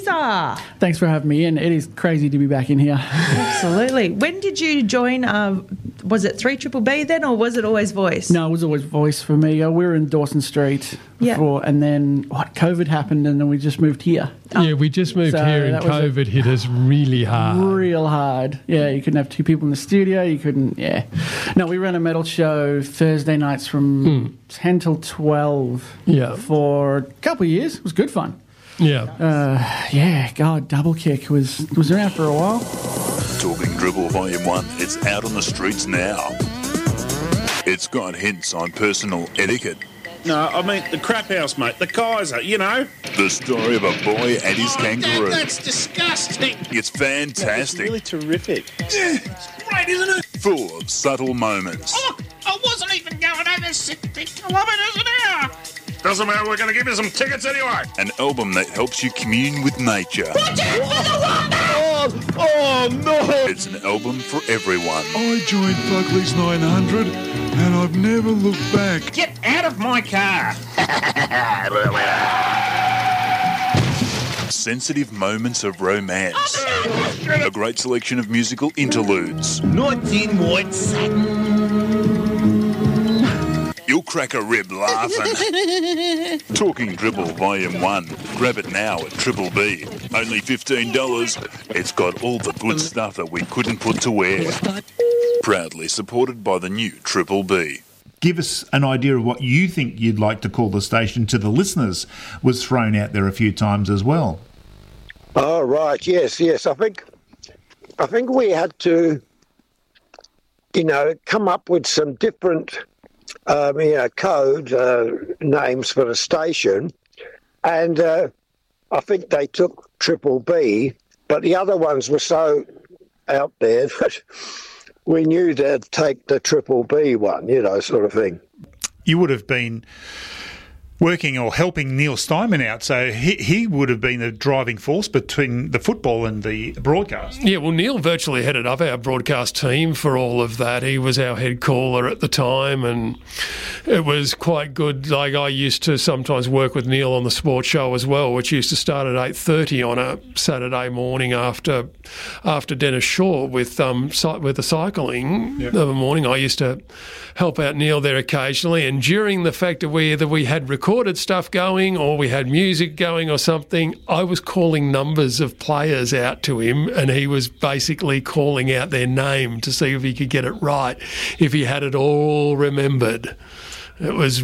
Caesar. Thanks for having me in. It is crazy to be back in here. Absolutely. When did you join? Was it 3BBB then, or was it always voice? No, it was always voice for me. We were in Dawson Street before, and then COVID happened, and then we just moved here. Yeah, we just moved here, and COVID hit us really hard. Real hard. Yeah, you couldn't have two people in the studio. You couldn't. Yeah. No, we ran a metal show Thursday nights from 10 till 12. Yeah. For a couple of years. It was good fun. Yeah. God, Double Kick was around for a while. Talking Dribble Volume 1, it's out on the streets now. It's got hints on personal etiquette. No, I mean the crap house, mate. The Kaiser, you know. The story of a boy and his kangaroo. That's disgusting. It's fantastic. It's really terrific. Yeah, it's great, isn't it? Full of subtle moments. Oh, I wasn't even going over 60 kilometres an hour. Doesn't matter, we're going to give you some tickets anyway. An album that helps you commune with nature. Watch out for the water! Oh, no! It's an album for everyone. I joined Fugly's 900 and I've never looked back. Get out of my car! Sensitive moments of romance. A great selection of musical interludes. Nights in white satin. You'll crack a rib laughing. Talking Dribble Volume 1. Grab it now at Triple B. Only $15. It's got all the good stuff that we couldn't put to wear. Proudly supported by the new Triple B. Give us an idea of what you think you'd like to call the station to the listeners was thrown out there a few times as well. Oh, right. Yes. I think we had to, come up with some different code names for the station, and I think they took Triple B, but the other ones were so out there that we knew they'd take the Triple B one, sort of thing. You would have been working or helping Neil Steinman out, so he would have been the driving force between the football and the broadcast. Yeah, well, Neil virtually headed up our broadcast team for all of that. He was our head caller at the time, and it was quite good. Like, I used to sometimes work with Neil on the sports show as well, which used to start at 8:30 on a Saturday morning after Dennis Shaw with the cycling. Yep. Of the morning, I used to help out Neil there occasionally, and during the fact that we had recorded stuff going or we had music going or something, I was calling numbers of players out to him, and he was basically calling out their name to see if he could get it right, if he had it all remembered. It was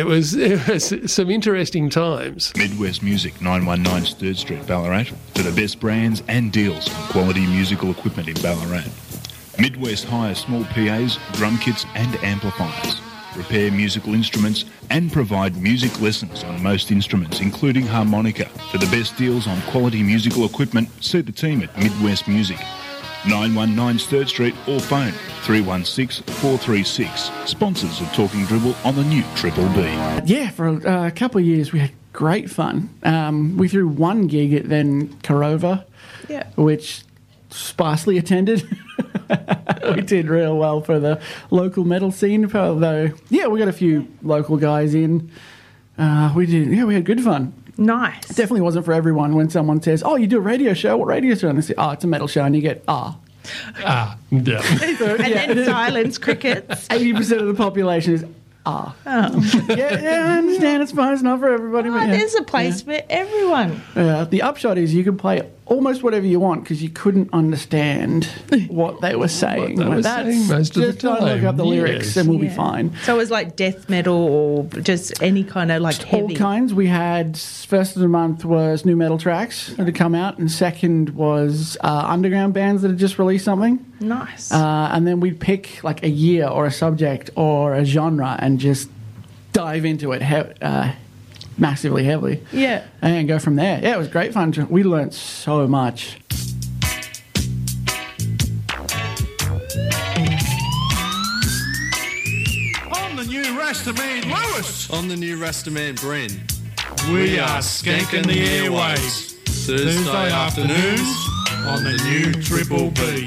some interesting times. Midwest Music, 919 Sturd Street, Ballarat, for the best brands and deals on quality musical equipment in Ballarat. Midwest hires small PAs, drum kits and amplifiers. Repair musical instruments and provide music lessons on most instruments, including harmonica. For the best deals on quality musical equipment, see the team at Midwest Music, 919 Sturd Street, or phone 316 436. Sponsors of Talking Dribble on the new Triple B. Yeah, for a couple of years we had great fun. We threw one gig at then Karova, which sparsely attended. We did real well for the local metal scene, although, we got a few local guys in. We had good fun. Nice. It definitely wasn't for everyone. When someone says, "Oh, you do a radio show? What radio show?" and they say, "Oh, it's a metal show," and you get, yeah. And then silence, crickets. 80% of the population is, yeah, I understand. It's fine. It's not for everybody. But there's a place for everyone. The upshot is you can play almost whatever you want because you couldn't understand what they were saying. Most of the time. Just look up the lyrics and we'll be fine. So it was like death metal or just any kind of like heavy? All kinds. We had, first of the month was new metal tracks that had come out, and second was underground bands that had just released something. Nice. And then we'd pick like a year or a subject or a genre and just dive into it massively heavily. Yeah. And go from there. Yeah, it was great fun. We learnt so much. On the new Rastaman Lewis. On the new Rastaman Bren. We are skanking the airways. Thursday afternoons on the new Triple B.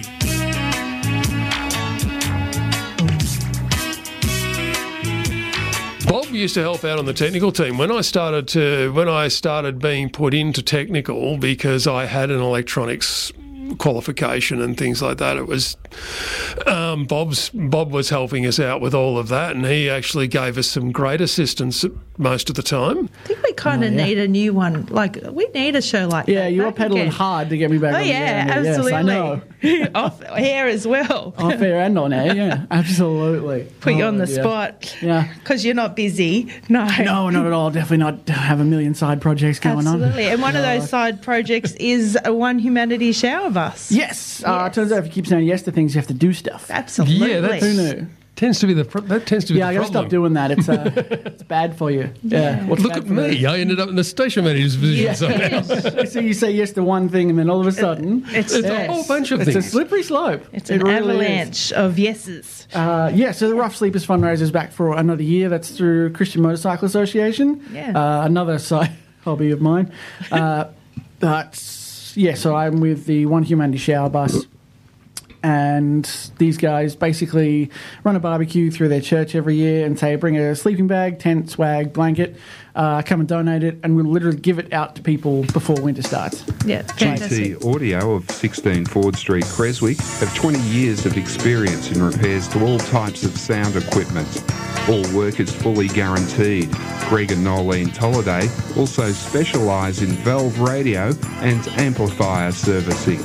Bob used to help out on the technical team. When I started being put into technical because I had an electronics qualification and things like that, it was Bob was helping us out with all of that, and he actually gave us some great assistance most of the time. I think we kind of need a new one. Like, we need a show like that. Yeah, you were pedaling hard to get me back on the air. Absolutely. Yes, I know. Off air as well. Off air and on air, yeah. Absolutely. Put you on the spot. Yeah. Because you're not busy. No. No, not at all. Definitely not have a million side projects going on. Absolutely. And one of those side projects is a One Humanity Shower Bus. Yes. Turns out if you keep saying yes to things, you have to do stuff. Absolutely. Yeah, Who knew? Tends to be the problem. Yeah, I got to stop doing that. It's bad for you. Yeah. Look at me. I ended up in the station manager's position somehow. So you say yes to one thing, and then all of a sudden, it's a whole bunch of things. It's a slippery slope. It's an avalanche of yeses. So the Rough Sleepers fundraiser is back for another year. That's through Christian Motorcycle Association. Yeah. Another side hobby of mine. So I'm with the One Humanity Shower Bus. And these guys basically run a barbecue through their church every year and say, bring a sleeping bag, tent, swag, blanket, come and donate it, and we'll literally give it out to people before winter starts. Yeah, fantastic. GT Audio of 16 Ford Street, Creswick, have 20 years of experience in repairs to all types of sound equipment. All work is fully guaranteed. Greg and Nolene Tolliday also specialise in valve radio and amplifier servicing.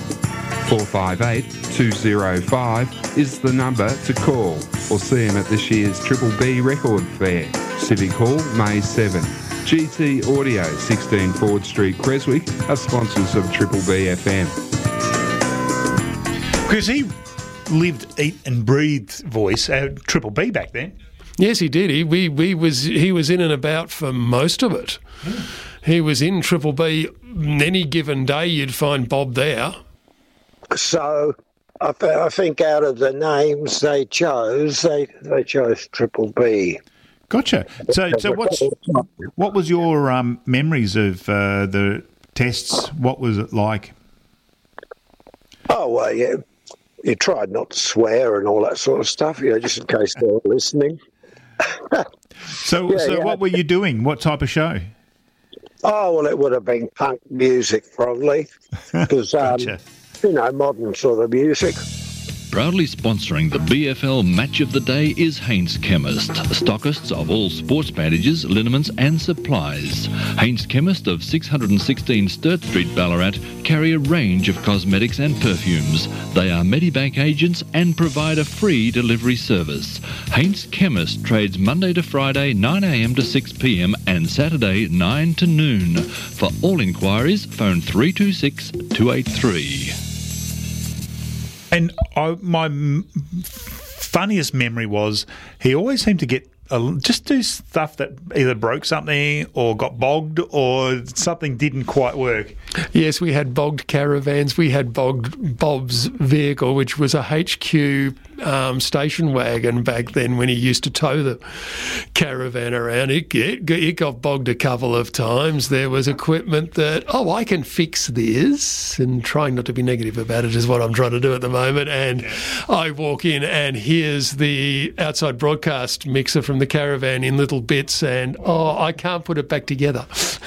458-205 is the number to call, or see him at this year's Triple B Record Fair, Civic Hall, May 7. GT Audio, 16 Ford Street, Creswick, are sponsors of Triple B FM. Because he lived, eat and breathed voice at Triple B back then. Yes, he did. He was in and about for most of it. Yeah. He was in Triple B. Any given day, you'd find Bob there. So I think out of the names they chose, they chose Triple B. Gotcha. So what was your memories of the tests? What was it like? Oh, well, yeah. You tried not to swear and all that sort of stuff, just in case they were listening. So what were you doing? What type of show? Oh, well, it would have been punk music, probably. Because, gotcha. Modern sort of music. Proudly sponsoring the BFL Match of the Day is Haynes Chemist, stockists of all sports bandages, liniments and supplies. Haynes Chemist of 616 Sturt Street, Ballarat, carry a range of cosmetics and perfumes. They are Medibank agents and provide a free delivery service. Haynes Chemist trades Monday to Friday 9am to 6pm and Saturday 9 to noon. For all inquiries, phone 326 283. And my funniest memory was he always seemed to get just do stuff that either broke something or got bogged or something didn't quite work. Yes, we had bogged caravans. We had bogged Bob's vehicle, which was a HQ station wagon back then when he used to tow the caravan around. It got bogged a couple of times. There was equipment that, I can fix this, and trying not to be negative about it is what I'm trying to do at the moment. And I walk in and here's the outside broadcast mixer from the caravan in little bits, and I can't put it back together.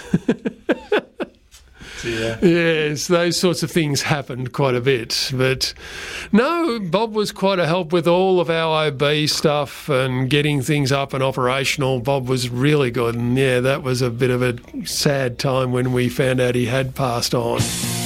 Yeah. Yes, those sorts of things happened quite a bit. But no, Bob was quite a help with all of our OB stuff and getting things up and operational. Bob was really good, and yeah, that was a bit of a sad time when we found out he had passed on.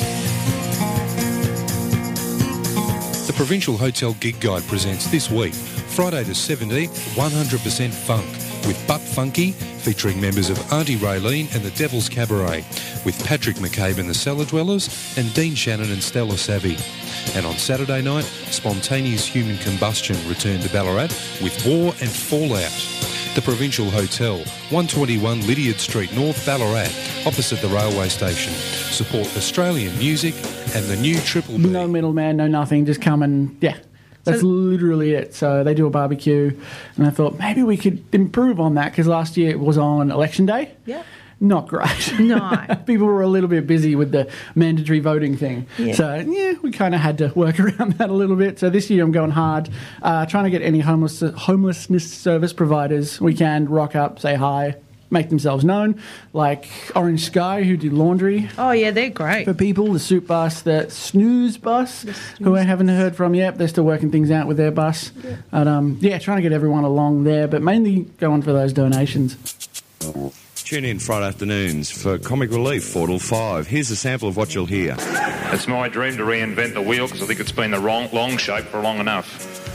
The Provincial Hotel Gig Guide presents this week, Friday the 17th, 100% Funk, with Butt Funky, featuring members of Auntie Raylene and the Devil's Cabaret, with Patrick McCabe and the Cellar Dwellers, and Dean Shannon and Stella Savvy. And on Saturday night, Spontaneous Human Combustion returned to Ballarat with War and Fallout. The Provincial Hotel, 121 Lydiard Street North, Ballarat, opposite the railway station. Support Australian music and the new Triple B. No middleman, no nothing, just come and, that's literally it. So they do a barbecue, and I thought maybe we could improve on that because last year it was on election day. Yeah. not great. No. People were a little bit busy with the mandatory voting thing. Yeah. So, we kind of had to work around that a little bit. So this year I'm going hard, trying to get any homelessness service providers we can rock up, say hi, make themselves known, like Orange Sky, who do laundry. Oh, yeah, they're great. For people, the Soup Bus, the Snooze Bus, who I haven't heard from yet. They're still working things out with their bus. Yeah. And, trying to get everyone along there, but mainly going for those donations. Tune in Friday afternoons for Comic Relief, 4 till 5. Here's a sample of what you'll hear. It's my dream to reinvent the wheel because I think it's been the long shape for long enough.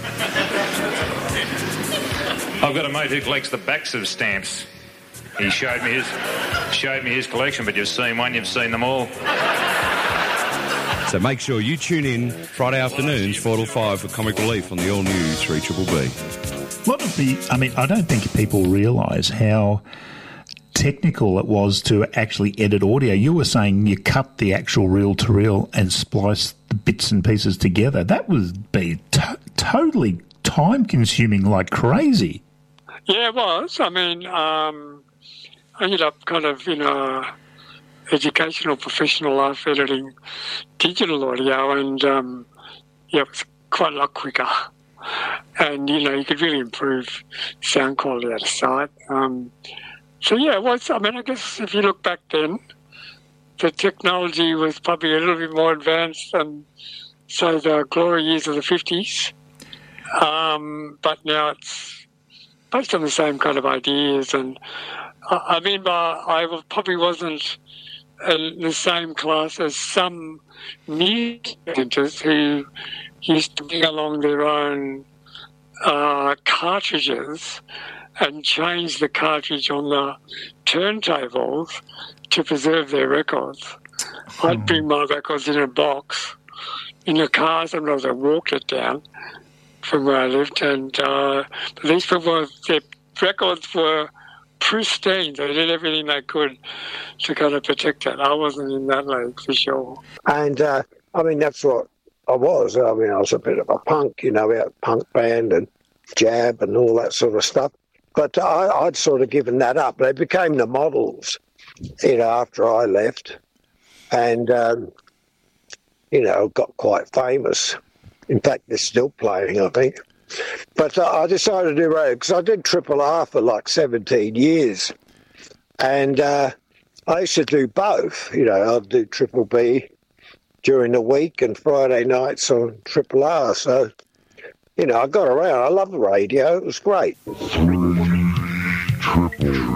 I've got a mate who collects the backs of stamps. He showed me his collection, but you've seen one, you've seen them all. So make sure you tune in Friday afternoons, 4 till 5 for Comic Relief on the all-new 3BBB. I don't think people realise how technical it was to actually edit audio. You were saying you cut the actual reel-to-reel and splice the bits and pieces together. That would be totally time-consuming like crazy. Yeah, it was. I ended up kind of in educational professional life editing digital audio, and it was quite a lot quicker. And, you could really improve sound quality at a site. It was. I guess if you look back then, the technology was probably a little bit more advanced than, say, the glory years of the 50s. But now it's based on the same kind of ideas. And I probably wasn't in the same class as some new editors who used to bring along their own cartridges and change the cartridge on the turntables to preserve their records. I'd bring my records in a box in the car. Sometimes I walked it down from where I lived, and these people, their records were pristine. They did everything they could to kind of protect it. I wasn't in that league for sure. And that's what I was. I was a bit of a punk, a punk band and jab and all that sort of stuff. But I'd sort of given that up. They became the models, after I left, and got quite famous. In fact, they're still playing, I think. But I decided to do radio because I did Triple R for like 17 years. And I used to do both. I'd do Triple B during the week and Friday nights on Triple R. So, I got around. I love the radio. It was great. 3 Triple